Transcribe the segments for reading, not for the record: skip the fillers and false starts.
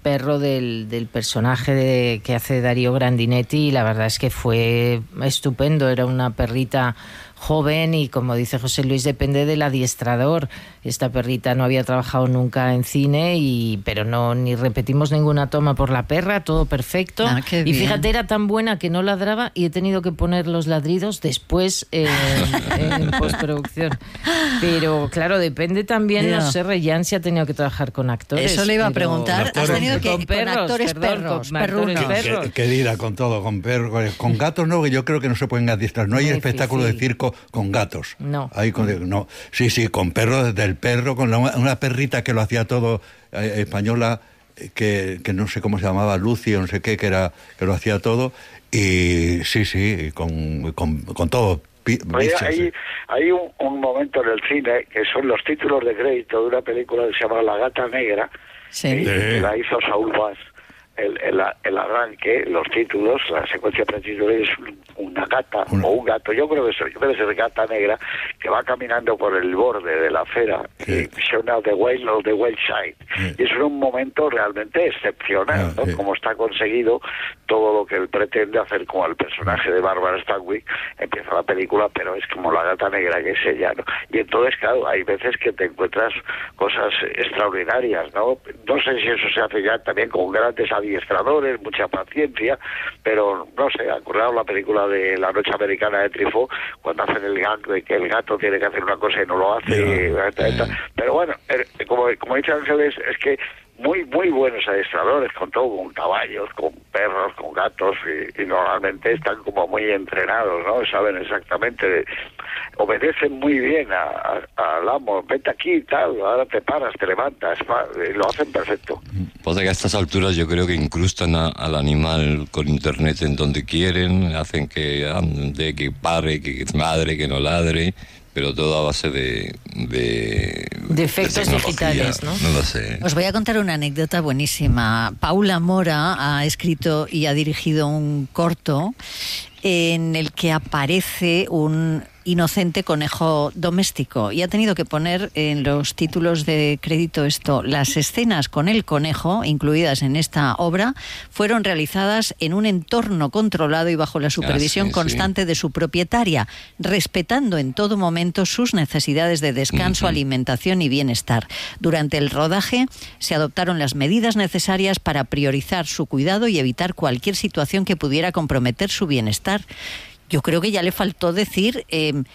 perro del personaje que hace Darío Grandinetti, y la verdad es que fue estupendo. Era una perrita joven y, como dice José Luis, depende del adiestrador. Esta perrita no había trabajado nunca en cine, pero no, ni repetimos ninguna toma por la perra, todo perfecto. Y fíjate, era tan buena que no ladraba y he tenido que poner los ladridos después en postproducción. Pero claro, depende también, no sé, Reyán, si ha tenido que trabajar con actores. Eso le iba a preguntar. ¿Has tenido que con perros, actores perros? Querida, con todo, con perros, con gatos no, que yo creo que no se pueden adiestrar. No hay espectáculo de circo con gatos. No. No. Sí, con perros, desde el perro, con una perrita que lo hacía todo, española, que no sé cómo se llamaba, Lucy o no sé qué, que lo hacía todo. Y sí, con todo. Oye, hay un momento en el cine que son los títulos de crédito de una película que se llama La Gata Negra, que la hizo Saúl Bass. El arranque, los títulos, la secuencia principal es una gata o un gato, yo creo que debe ser gata negra, que va caminando por el borde de la acera, shown out the wild of the wild side. Y es un momento realmente excepcional, ¿no? Como está conseguido todo lo que él pretende hacer con el personaje de Barbara Stanwyck. Empieza la película, pero es como la gata negra que es ella, ¿no? Y entonces, claro, hay veces que te encuentras cosas extraordinarias, ¿no? No sé si eso se hace ya también con grandes adiestradores, mucha paciencia, pero no sé, acordado la película de La Noche Americana de Truffaut, cuando hacen el gag de que el gato tiene que hacer una cosa y no lo hace, pero bueno, como dice Ángeles, es que muy buenos adiestradores, con todo, con caballos, con perros, con gatos, y normalmente están como muy entrenados, ¿no? Saben exactamente, obedecen muy bien al amo, vete aquí y tal, ahora te paras, te levantas, lo hacen perfecto. Pues que a estas alturas yo creo que incrustan al animal con internet en donde quieren, hacen que ande, que pare, que ladre, que no ladre, pero todo a base de efectos digitales, ¿no? No lo sé. Os voy a contar una anécdota buenísima. Paula Mora ha escrito y ha dirigido un corto en el que aparece un inocente conejo doméstico, y ha tenido que poner en los títulos de crédito esto: las escenas con el conejo incluidas en esta obra fueron realizadas en un entorno controlado y bajo la supervisión constante de su propietaria, respetando en todo momento sus necesidades de descanso, alimentación y bienestar. Durante el rodaje se adoptaron las medidas necesarias para priorizar su cuidado y evitar cualquier situación que pudiera comprometer su bienestar. Yo creo que ya le faltó decir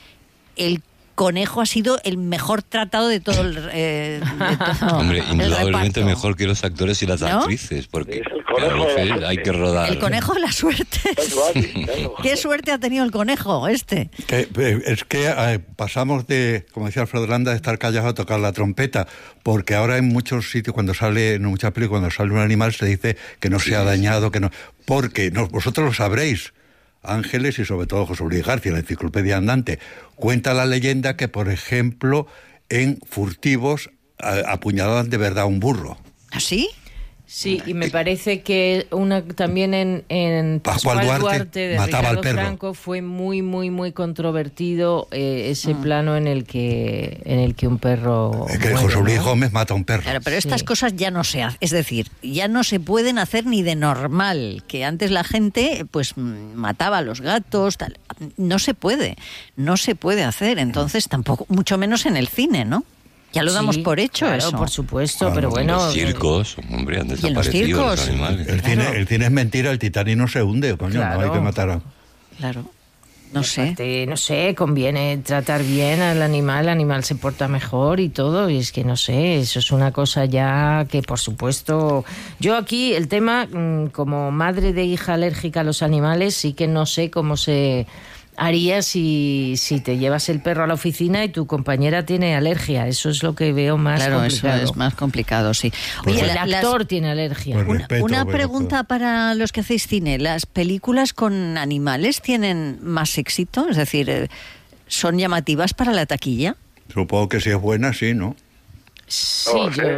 el conejo ha sido el mejor tratado de todo el Hombre, indudablemente reparto. Mejor que los actores y las actrices, porque claro, hay que rodar. El conejo de la suerte. ¿Qué suerte ha tenido el conejo este? Es que pasamos de, como decía Alfredo Landa, de estar callados a tocar la trompeta, porque ahora en muchos sitios, en muchas películas, cuando sale un animal se dice que no se ha dañado, que no, porque vosotros lo sabréis. Ángeles y sobre todo José Luis García, la enciclopedia andante, cuenta la leyenda que, por ejemplo, en Furtivos apuñalaban de verdad a un burro. ¿Ah, sí? Sí, y me parece que también en Pascual Duarte de mataba Ricardo al perro. Franco fue muy controvertido ese plano en el que un perro que muere, José Luis ¿no? Gómez mata a un perro. Claro, pero estas cosas ya no se hacen, es decir, ya no se pueden hacer ni de normal, que antes la gente pues mataba a los gatos, tal. No se puede hacer, entonces tampoco, mucho menos en el cine, ¿no? Ya lo damos por hecho, claro, eso. por supuesto, pero bueno. Los circos, hombre, han desaparecido los circos? los animales. El cine es mentira, el Titanic no se hunde, coño, Claro. no hay que matar a... Claro. No sé, conviene tratar bien al animal, el animal se porta mejor y todo, y es que no sé, eso es una cosa ya que, por supuesto, yo aquí el tema, como madre de hija alérgica a los animales, sí que no sé cómo se haría si te llevas el perro a la oficina y tu compañera tiene alergia. Eso es lo que veo más complicado. Eso es más complicado, sí. Oye, el actor tiene alergia. Una pregunta para los que hacéis cine. ¿Las películas con animales tienen más éxito? Es decir, ¿son llamativas para la taquilla? Supongo que si es buena, sí, ¿no? Sí,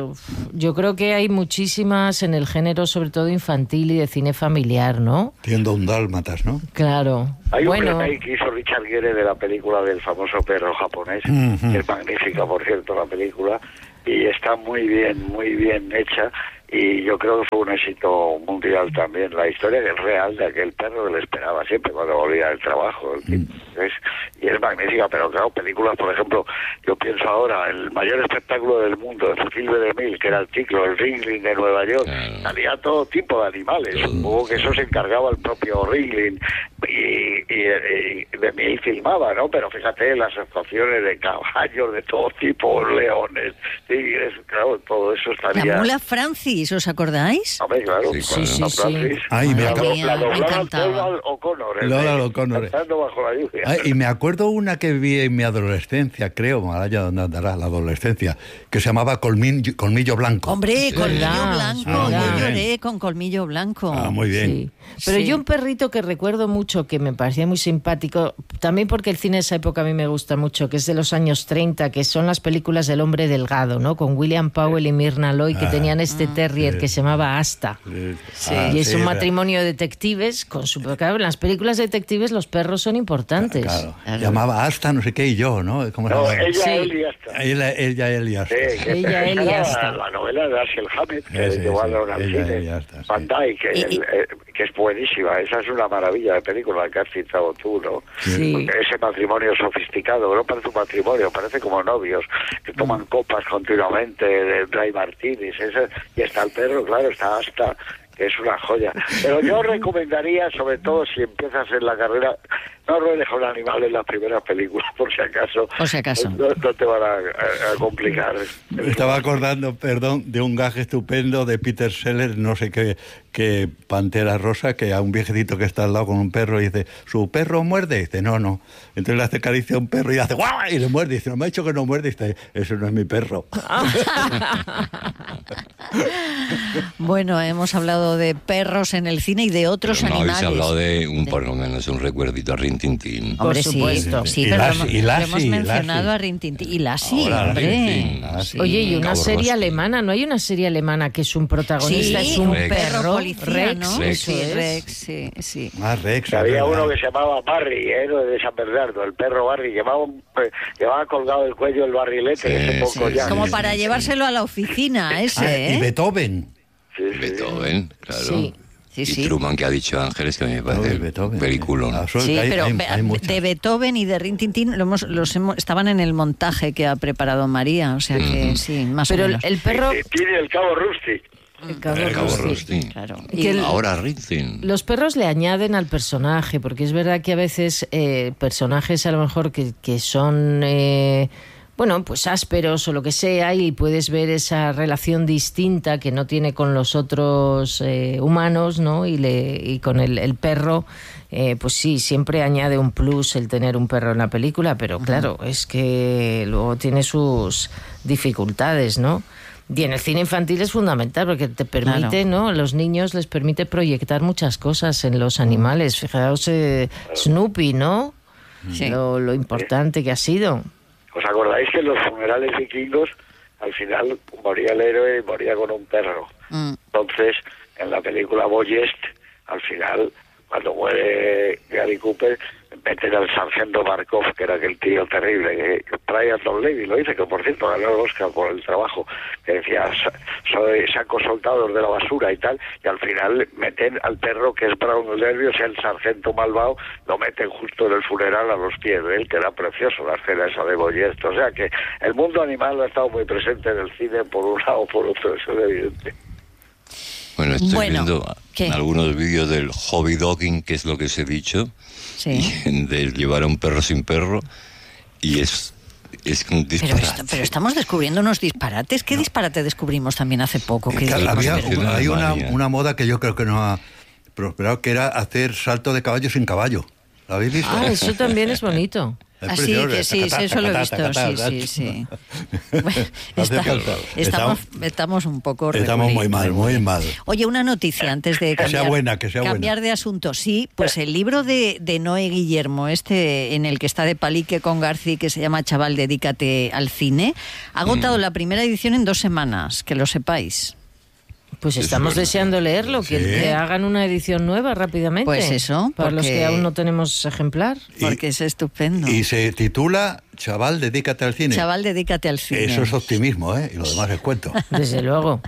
yo creo que hay muchísimas en el género, sobre todo infantil y de cine familiar, ¿no? 101 dálmatas, ¿no? Claro. Hay un remake que hizo Richard Gere de la película del famoso perro japonés, que es magnífica, por cierto, la película, y está muy bien hecha, y yo creo que fue un éxito mundial también. La historia es real de aquel perro que le esperaba siempre cuando volvía del trabajo. Y es magnífica, pero claro, películas, por ejemplo, yo pienso ahora, el mayor espectáculo del mundo, de Cecil B. DeMille, que era el ciclo, el Ringling de Nueva York, salía todo tipo de animales. Supongo que eso se encargaba el propio Ringling, y DeMille filmaba, ¿no? Pero fíjate, las actuaciones de caballos de todo tipo, leones, tigres, claro, todo eso estaría... La mula Francis, ¿os acordáis? Hombre, claro. Sí. Ay, me encantaba. Lola O'Connor. Bajo la lluvia. Ay, y me acuerdo una que vi en mi adolescencia, creo, Malaya, ¿dónde andará la adolescencia? Que se llamaba Colmillo Blanco. Hombre, Colmillo ¿verdad? Blanco, yo lloré bien. con Colmillo Blanco. Muy bien. Sí. Pero yo un perrito que recuerdo mucho, que me parecía muy simpático, también porque el cine de esa época a mí me gusta mucho, que es de los años 30, que son las películas del hombre delgado, ¿no? Con William Powell y Myrna Loy, que tenían este terrier que se llamaba Asta. Y es un matrimonio de detectives, claro, en las películas de detectives los perros son importantes. Claro. Llamaba Asta, no sé qué, y yo, ¿no? ¿Cómo se llama? Él y Asta. Él y Asta. Ella, él y Asta. La novela de Dashiell Hammett, que llevaron al cine. Van Dyke, que es buenísima. Esa es una maravilla de película que has citado tú, ¿no? Sí. Porque ese matrimonio sofisticado, no parece un matrimonio, parece como novios, que toman copas continuamente, de dry martinis, y está el perro, claro, está Asta, que es una joya. Pero yo recomendaría, sobre todo si empiezas en la carrera, no ruedes con animales en las primeras películas, por si acaso. Por si acaso. No te van a complicar. Me estaba acordando, perdón, de un gaje estupendo de Peter Sellers, no sé qué Pantera Rosa, que a un viejecito que está al lado con un perro y dice, ¿su perro muerde? Y dice, no. Entonces le hace caricia a un perro y hace ¡guau! Y le muerde. Y dice, no me ha dicho que no muerde. Y dice, eso no es mi perro. Bueno, hemos hablado de perros en el cine y de otros no animales. habéis hablado de por lo menos un recuerdito a Rin Tin Tin. Hombre, Por supuesto. Sí, Y pero Lassie, lo hemos mencionado a Rin Tin Tin. Y Lassie, hombre. Oye, y una Cabo serie Rosti. alemana, ¿no hay una serie alemana que es un protagonista? Sí, es un Rex. perro, policía, ¿no? Rex. Sí, eso Rex, es. sí. Rex. Había uno que se llamaba Barry, de San Bernardo, el perro Barry, llevaba colgado el cuello el barrilete, ese poco ya. Como para llevárselo a la oficina, ese, Y ¿eh? Beethoven. Beethoven, claro. Sí. Sí, y sí. Truman, que ha dicho Ángeles, que a mí me parece Beethoven. peliculón. Sí, pero hay muchas. de Beethoven y de Rin Tin Tin estaban en el montaje que ha preparado María, o sea que sí, más Pero o menos. el perro... Tiene el cabo Rusty. El Cabo El Cabo Rosti. Rosti. Claro. Que Ahora Rin Tin. Los perros le añaden al personaje, porque es verdad que a veces personajes a lo mejor que son... bueno, pues ásperos o lo que sea, y puedes ver esa relación distinta que no tiene con los otros humanos, ¿no? Y con el perro, pues sí, siempre añade un plus el tener un perro en la película, pero claro, es que luego tiene sus dificultades, ¿no? Y en el cine infantil es fundamental porque te permite, ¿no? A los niños les permite proyectar muchas cosas en los animales. Fijaos, Snoopy, ¿no? Sí. Lo importante que ha sido. ¿Os acordáis que en los funerales vikingos al final moría el héroe y moría con un perro? Entonces, en la película Boyest, al final, cuando muere Gary Cooper, meten al sargento Markov, que era aquel tío terrible, que Brian Donlevy lo dice, que por cierto ganó el Oscar por el trabajo, que decía, soy sacos soldados de la basura y tal, y al final meten al perro, que es Brown Donlevy, o sea, el sargento malvado, lo meten justo en el funeral a los pies de él, que era precioso la escena esa de Boyest. O sea que el mundo animal ha estado muy presente en el cine por un lado o por otro, eso es evidente. Bueno, estoy viendo ¿qué? algunos vídeos del hobby dogging, que es lo que os he dicho, Sí. de llevar a un perro sin perro, y es un disparate. Pero estamos descubriendo unos disparates. ¿Qué disparate descubrimos también hace poco? Que Hay una moda que yo creo que no ha prosperado, que era hacer salto de caballo sin caballo. ¿Lo habéis visto? Ah, eso también es bonito. Así que sí, eso lo he visto, sí. Bueno, estamos un poco Estamos muy mal, muy mal. Oye, una noticia antes de cambiar de asunto. Sí, pues el libro de Noé Guillermo, en el que está de palique con García, que se llama Chaval, dedícate al cine, ha agotado la primera edición en 2 semanas, que lo sepáis. Pues estamos deseando leerlo, que hagan una edición nueva rápidamente. Pues eso. Para los que aún no tenemos ejemplar. Porque es estupendo. Y se titula Chaval, dedícate al cine. Chaval, dedícate al cine. Eso es optimismo, ¿eh? Y lo demás es cuento. Desde luego.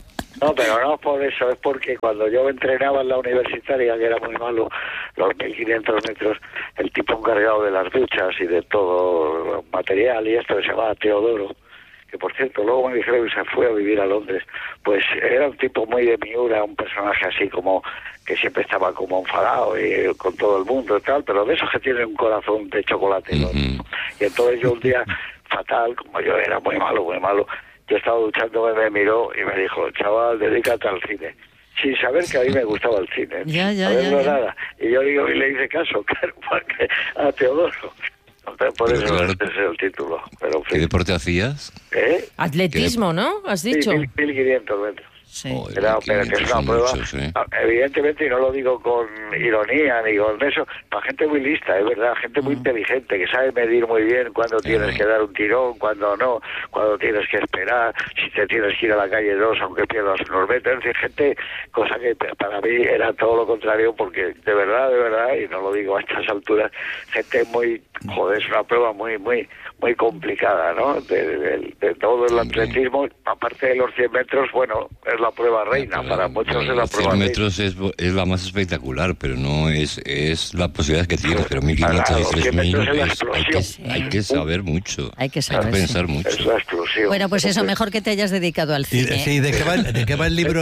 No, pero no por eso, es porque cuando yo entrenaba en la universitaria, que era muy malo, los 1500 metros, el tipo encargado de las duchas y de todo material y esto, que se llamaba Teodoro, que por cierto luego me dijeron que se fue a vivir a Londres, pues era un tipo muy de Miura, un personaje así como que siempre estaba como enfadado y con todo el mundo y tal, pero de esos que tienen un corazón de chocolate, ¿no? Y entonces yo un día, fatal, como yo era muy malo, yo estaba duchándome, me miró y me dijo, chaval, dedícate al cine. Sin saber que a mí me gustaba el cine, ya. nada. Y yo digo, y le hice caso, claro, a Teodoro. Entonces, por eso ese es el título. Pero, en fin. ¿Qué deporte hacías? Atletismo, ¿no? ¿Has dicho? 1500 metros. Sí. Pero que es una prueba, muchos, evidentemente, y no lo digo con ironía ni con eso, para gente muy lista, es verdad, gente muy inteligente, que sabe medir muy bien cuándo tienes que dar un tirón, cuándo no, cuándo tienes que esperar, si te tienes que ir a la calle 2 aunque pierdas unos metros, es decir, gente, cosa que para mí era todo lo contrario, porque de verdad, y no lo digo a estas alturas, gente muy, es una prueba muy complicada, ¿no? De todo el atletismo, aparte de los 100 metros, bueno, es la prueba reina, para muchos es la prueba 100 reina. metros es la más espectacular, pero no es la posibilidad que tienes, pero 1500 y 3000 hay que saber mucho. Hay que saber, pensar mucho. Es la explosión. Bueno, pues eso, mejor que te hayas dedicado al cine. Sí, ¿de qué va el libro?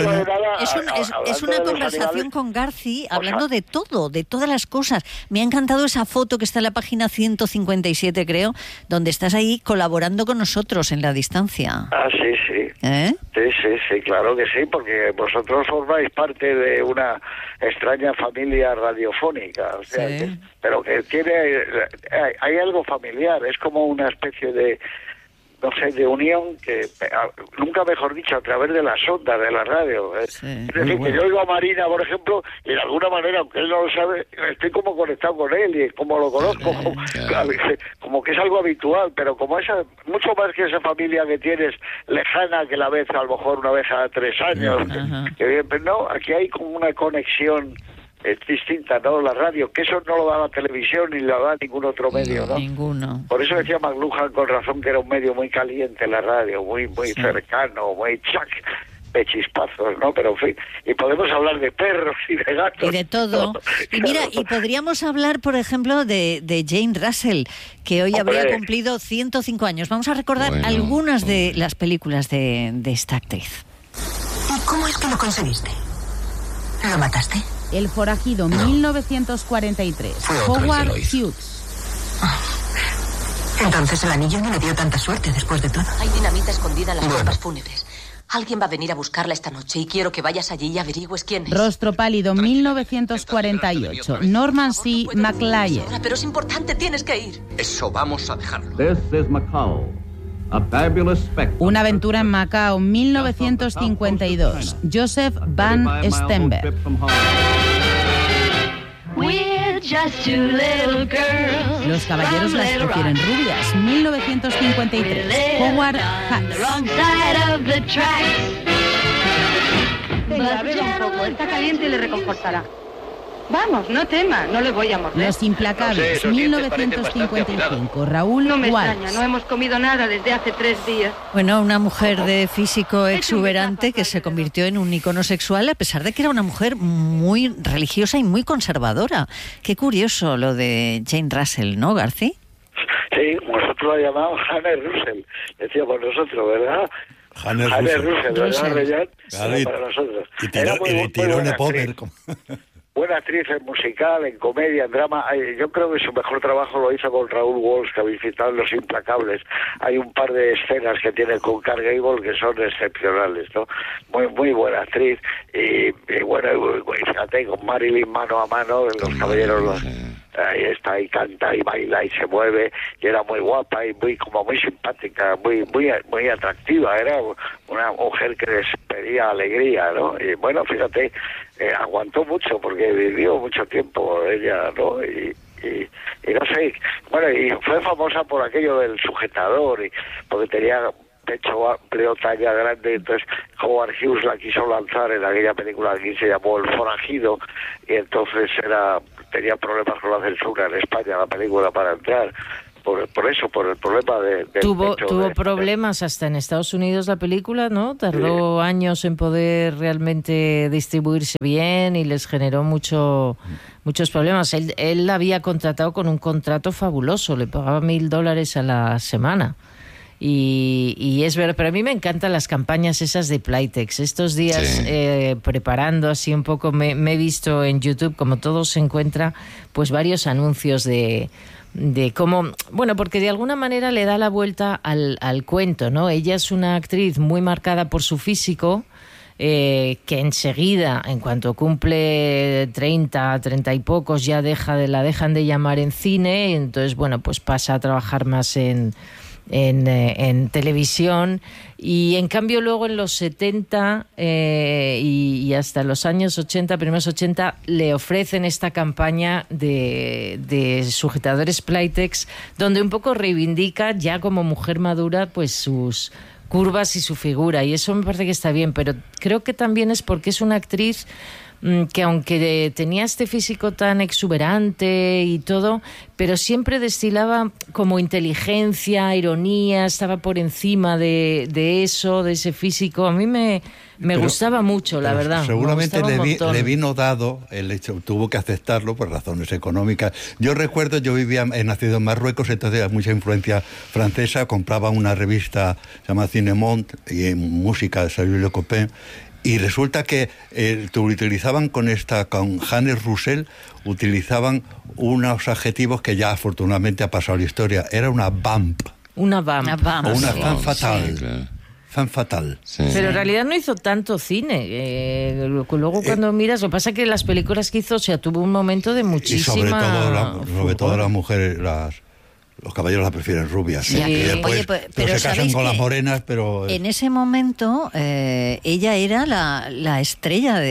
Es una conversación con Garci hablando de todo, de todas las cosas. Me ha encantado esa foto que está en la página 157, creo, donde estás ahí colaborando con nosotros en la distancia. Sí. ¿Eh? Sí, claro que sí, porque vosotros formáis parte de una extraña familia radiofónica, o sea, sí. Pero que hay algo familiar, es como una especie de, no sé, de unión que, nunca mejor dicho, a través de las ondas de la radio. Sí, es decir, que yo oigo a Marina, por ejemplo, y de alguna manera, aunque él no lo sabe, estoy como conectado con él y como lo conozco, como que es algo habitual, pero como esa, mucho más que esa familia que tienes lejana, que la ves a lo mejor una vez a 3 años, pero no, aquí hay como una conexión. Es distinta, ¿no? La radio, que eso no lo da la televisión ni lo da ningún otro medio, ¿no? Ninguno. Por eso decía McLuhan con razón que era un medio muy caliente la radio, muy cercano, muy de chispazos, ¿no? Pero en fin, y podemos hablar de perros y de gatos. Y de todo. Y mira, y podríamos hablar, por ejemplo, de Jane Russell, que hoy habría cumplido 105 años. Vamos a recordar algunas de las películas de esta actriz. ¿Y cómo es que lo conseguiste? ¿Lo mataste? El forajido, 1943. Howard Hughes. Entonces el anillo no le dio tanta suerte después de todo. Hay dinamita escondida en las bombas fúnebres. Alguien va a venir a buscarla esta noche y quiero que vayas allí y averigües quién es. Rostro pálido, 1948. Norman C. McLeod. Pero es importante, tienes que ir. Eso vamos a dejarlo. Una aventura en Macao, 1952. Joseph Van Stenberg. Los caballeros las prefieren rubias, 1953. Howard Hughes. Venga, beba un poco, está caliente y le reconfortará. Vamos, no tema, no le voy a morder. Los Implacables, 1955. Raúl No me Walsh. extraña, no hemos comido nada desde hace 3 días. Bueno, una mujer de físico exuberante que se convirtió en un icono sexual a pesar de que era una mujer muy religiosa y muy conservadora. Qué curioso lo de Jane Russell, ¿no, Garci? Sí, nosotros la llamamos Jane Russell, decíamos nosotros, ¿verdad? Jane Russell, ¿verdad, Reyán? Claro, para nosotros. Y tiró de poder. Buena actriz en musical, en comedia, en drama. Yo creo que su mejor trabajo lo hizo con Raúl Walsh, que habéis citado en Los Implacables. Hay un par de escenas que tiene con Clark Gable que son excepcionales, ¿no? Muy buena actriz. Y bueno, fíjate, con Marilyn mano a mano en Los Caballeros. Ahí está, y canta, y baila, y se mueve, y era muy guapa, y muy simpática, muy atractiva. Era una mujer que despedía alegría, ¿no? Y bueno, fíjate, aguantó mucho, porque vivió mucho tiempo ella, ¿no? Y no sé, bueno, y fue famosa por aquello del sujetador, y porque tenía pecho amplio, talla grande. Entonces Howard Hughes la quiso lanzar en aquella película que se llamó El forajido, y entonces tenía problemas con la censura en España la película para entrar, por el problema de tuvo problemas hasta en Estados Unidos la película, ¿no? Tardó años en poder realmente distribuirse bien y les generó muchos problemas. Él la había contratado con un contrato fabuloso, le pagaba $1,000 a la semana. Y es verdad, pero a mí me encantan las campañas esas de Playtex. Estos días preparando así un poco, me he visto en YouTube, como todo se encuentra, pues varios anuncios de cómo, bueno, porque de alguna manera le da la vuelta al cuento, ¿no? Ella es una actriz muy marcada por su físico, que enseguida, en cuanto cumple 30 y pocos, ya la dejan de llamar en cine, y entonces, bueno, pues pasa a trabajar más en televisión, y en cambio luego en los 70 y hasta los años 80, primeros 80, le ofrecen esta campaña de sujetadores Playtex, donde un poco reivindica ya como mujer madura pues sus curvas y su figura, y eso me parece que está bien, pero creo que también es porque es una actriz que aunque tenía este físico tan exuberante y todo, pero siempre destilaba como inteligencia, ironía, estaba por encima de eso, de ese físico. A mí me gustaba mucho, la verdad. Seguramente le vino dado el hecho, tuvo que aceptarlo por razones económicas. Yo recuerdo, yo he nacido en Marruecos, entonces había mucha influencia francesa, compraba una revista llamada Cinemont y en música de Salut Le Copain. Y resulta que utilizaban con Hannes Roussel, utilizaban unos adjetivos que ya afortunadamente ha pasado la historia. Era una vamp. Una vamp. O una fan fatal. Sí, claro. Fan fatal. Sí. Pero en realidad no hizo tanto cine. Luego cuando miras, lo que pasa es que las películas que hizo, o sea, tuvo un momento de muchísima... Y sobre todo las mujeres, los caballeros la prefieren rubias. Sí. Y después, pero se casan con las morenas, pero... En ese momento ella era la estrella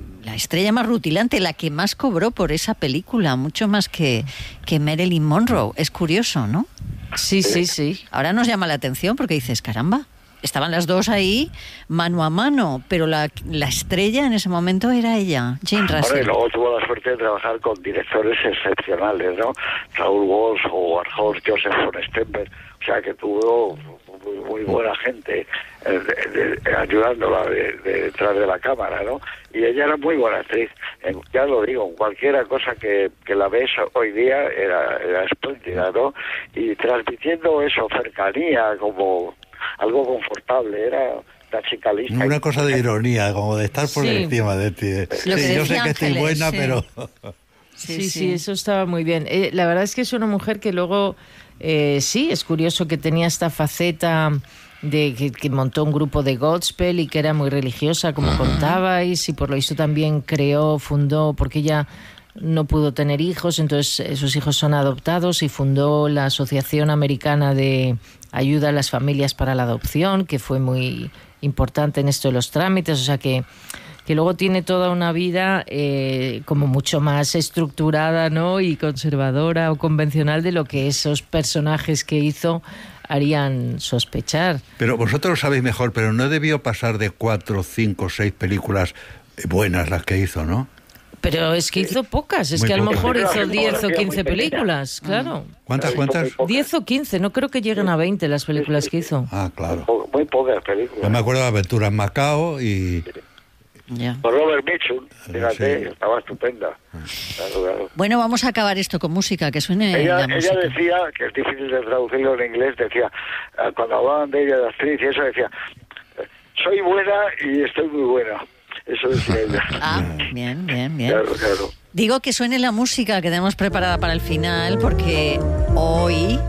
más rutilante, la que más cobró por esa película, mucho más que Marilyn Monroe. Es curioso, ¿no? Sí. Ahora nos llama la atención porque dices, caramba, estaban las dos ahí mano a mano, pero la estrella en ese momento era ella, Jane Russell. Bueno, y luego tuvo la suerte de trabajar con directores excepcionales, ¿no? Raúl Walsh, Howard Hawks, Joseph von Sternberg, o sea que tuvo muy buena gente ayudándola detrás de la cámara, ¿no? Y ella era muy buena actriz, ya lo digo, en cualquiera cosa que la ves hoy día era espléndida, ¿no? Y transmitiendo eso, cercanía, como algo confortable, era la chica lista. Una cosa de ironía, como de estar por encima de ti. Yo sé que estoy buena, pero... Sí, eso estaba muy bien. La verdad es que es una mujer que luego, es curioso que tenía esta faceta de que montó un grupo de gospel y que era muy religiosa, como contabais, y por lo visto también fundó, porque ella no pudo tener hijos, entonces sus hijos son adoptados, y fundó la Asociación Americana de Ayuda a las Familias para la Adopción, que fue muy importante en esto de los trámites, o sea que luego tiene toda una vida como mucho más estructurada, ¿no? Y conservadora o convencional de lo que esos personajes que hizo harían sospechar. Pero vosotros lo sabéis mejor, pero no debió pasar de 4, 5, 6 películas buenas las que hizo, ¿no? Pero es que hizo pocas, es que a lo mejor hizo 10 o 15 películas, claro. ¿Cuántas? 10 o 15, no creo que lleguen a 20 las películas que hizo. Ah, claro. Muy pocas películas. Yo me acuerdo de Aventuras en Macao y... Por Robert Mitchum, fíjate, estaba estupenda. Claro. Bueno, vamos a acabar esto con música, que suene la música. Ella decía, que es difícil de traducirlo en inglés, decía, cuando hablaban de ella, de actriz y eso, decía, soy buena y estoy muy buena. Eso decía ella. Ah, bien. Claro. Digo que suene la música que tenemos preparada para el final, porque hoy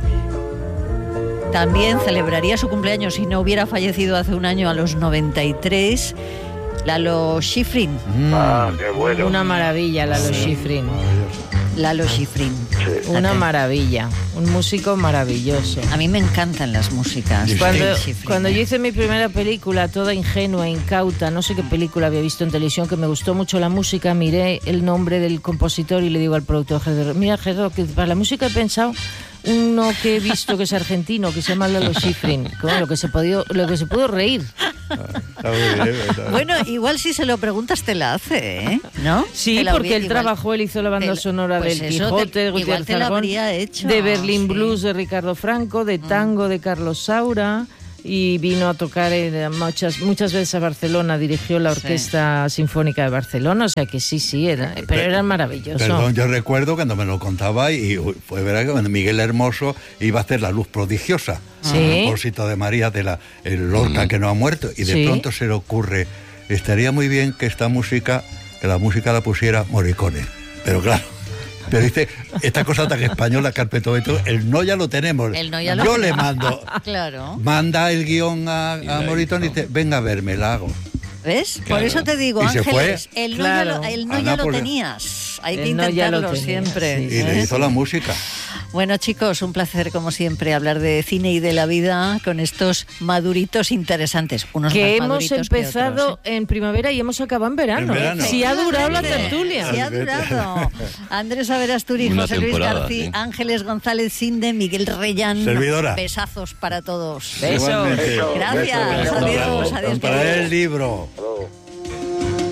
también celebraría su cumpleaños, si no hubiera fallecido hace un año, a los 93, Lalo Schifrin. Qué bueno. Una maravilla, Lalo Schifrin. Lalo Schifrin. Sí. Una maravilla, un músico maravilloso. A mí me encantan las músicas. Cuando yo hice mi primera película, toda ingenua, incauta, no sé qué película había visto en televisión, que me gustó mucho la música, miré el nombre del compositor y le digo al productor, mira, Gerardo, que para la música he pensado uno que he visto que es argentino, que se llama Lalo Schifrin, con lo que se pudo reír. Está muy bien, Bueno, igual si se lo preguntas te la hace, ¿no? Sí, porque él trabajó, él hizo la banda sonora del Quijote, de Gutiérrez Zargón, de Berlín Blues de Ricardo Franco, de Tango de Carlos Saura, y vino a tocar muchas veces a Barcelona, dirigió la Orquesta Sinfónica de Barcelona, o sea que sí, pero era maravilloso. Perdón, yo recuerdo cuando me lo contaba y fue verdad que cuando Miguel Hermoso iba a hacer La Luz Prodigiosa, a propósito de María de el Lorca que no ha muerto, y de pronto se le ocurre, estaría muy bien que la música la pusiera Morricone, pero claro. Pero dice, esta cosa tan española, Carpeto Beto, el no ya lo tenemos. Yo le mando. Claro. Manda el guión a Morricone y dice, venga a verme, la hago. ¿Ves? Claro. Por eso te digo, Ángeles, el no ya lo tenías. Hay que intentarlo siempre. Sí, y le hizo la música. Bueno, chicos, un placer, como siempre, hablar de cine y de la vida con estos maduritos interesantes. Unos que más hemos empezado que otros, en primavera y hemos acabado en verano. Sí, ha durado la tertulia. Sí, ha durado. Andrés Averasturi, José Luis García, Ángeles González Sinde, Miguel Reyán. Servidora. Besazos para todos. Besos. Gracias. Adiós. Compraré el libro.